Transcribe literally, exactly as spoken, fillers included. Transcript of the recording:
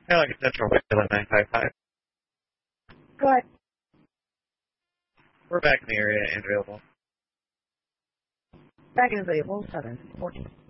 Airline Central, Wayland nine five five. Go ahead. We're back in the area and available. Back in available, seven fourteen.